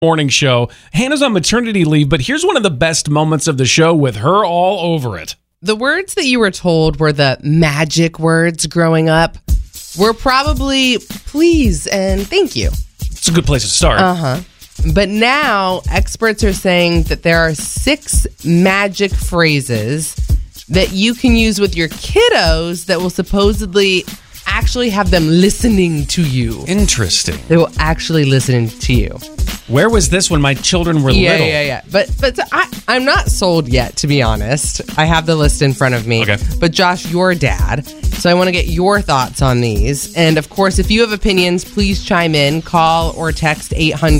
Morning show. Hannah's on maternity leave, but here's one of the best moments of the show with her all over it. The words that you were told were the magic words growing up were probably please and thank you. It's a good place to start. But now experts are saying that there are 6 magic phrases that you can use with your kiddos that will supposedly actually have them listening to you. Interesting. They will actually listen to you. Where was this when my children were little? Yeah. But I'm not sold yet, to be honest. I have the list in front of me. Okay. But Josh, you're dad. So I want to get your thoughts on these. And of course, if you have opinions, please chime in. Call or text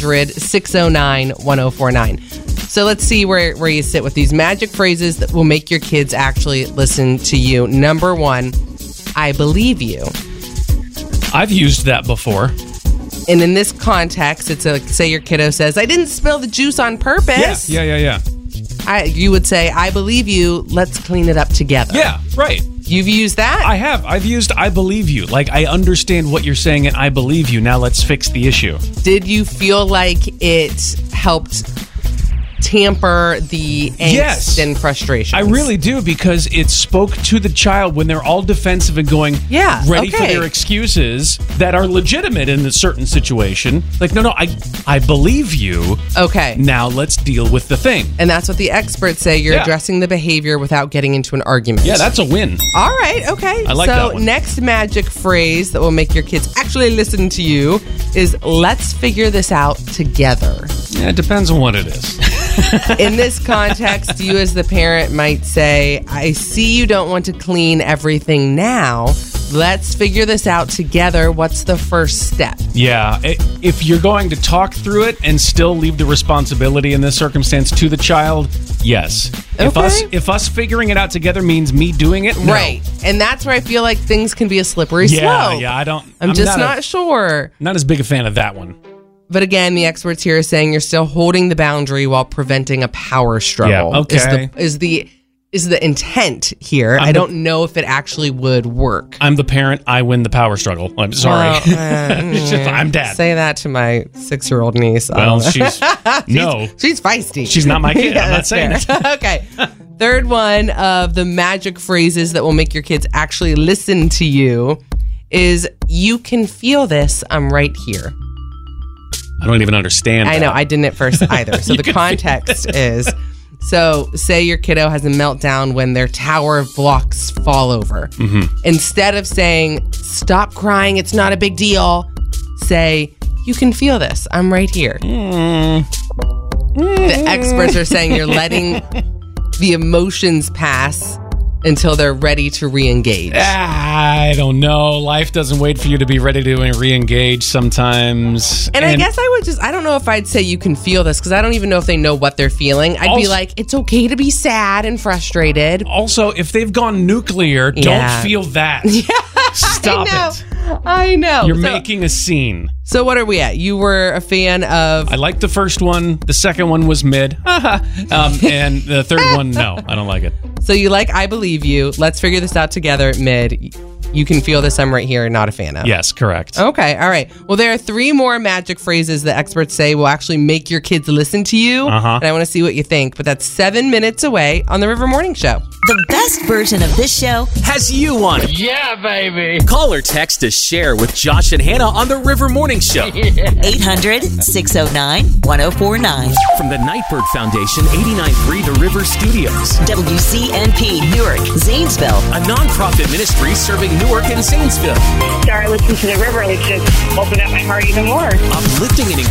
800-609-1049. So let's see where you sit with these magic phrases that will make your kids actually listen to you. Number 1, I believe you. I've used that before. And in this context, it's say your kiddo says, I didn't spill the juice on purpose. Yeah. You would say, I believe you. Let's clean it up together. Yeah, right. You've used that? I have. I've used I believe you. Like, I understand what you're saying and I believe you. Now let's fix the issue. Did you feel like it helped tamper the angst and frustration? I really do, because it spoke to the child when they're all defensive and going ready for their excuses that are legitimate in a certain situation. Like, no, I believe you. Okay. Now let's deal with the thing. And that's what the experts say. You're addressing the behavior without getting into an argument. Yeah, that's a win. All right, okay. I like that one. Next magic phrase that will make your kids actually listen to you is let's figure this out together. Yeah, it depends on what it is. In this context, you as the parent might say, I see you don't want to clean everything now. Let's figure this out together. What's the first step? Yeah, if you're going to talk through it and still leave the responsibility in this circumstance to the child, yes. Okay. If us figuring it out together means me doing it, no. Right. And that's where I feel like things can be a slippery slope. Yeah, I'm just not sure. Not as big a fan of that one. But again, the experts here are saying you're still holding the boundary while preventing a power struggle. Yeah, okay. Is the intent here. I don't know if it actually would work. I'm the parent. I win the power struggle. I'm sorry. I'm dad. Say that to my 6-year-old niece. Well, she's feisty. She's not my kid. I'm not saying it. Okay. Third one of the magic phrases that will make your kids actually listen to you is you can feel this. I'm right here. I don't even understand that. I know. I didn't at first either. So the context is, so say your kiddo has a meltdown when their tower of blocks fall over. Mm-hmm. Instead of saying, stop crying, it's not a big deal, say, you can feel this. I'm right here. The experts are saying you're letting the emotions pass until they're ready to re-engage. I don't know. Life doesn't wait for you to be ready to re-engage sometimes. And I guess I don't know if I'd say you can feel this, because I don't even know if they know what they're feeling. I'd be like, it's okay to be sad and frustrated. Also, if they've gone nuclear, don't feel that. Stop it. I know. You're making a scene. So what are we at? You were a fan of... I liked the first one. The second one was mid. And the third one, no. I don't like it. So you like I Believe You. Let's figure this out together. Mid. You can feel this. I'm right here. Not a fan of. Yes, correct. Okay. All right. Well, there are 3 more magic phrases that experts say will actually make your kids listen to you. And I want to see what you think. But that's 7 minutes away on the River Morning Show. The best version of this show has you on it. Yeah, baby. Call or text to share with Josh and Hannah on the River Morning Show. 800-609-1049. From the Nightbird Foundation, 89.3 The River Studios. WCNP, Newark, Zanesville. A nonprofit ministry serving Newark and Zanesville. After I listened to The River, it just opened up my heart even more. Uplifting and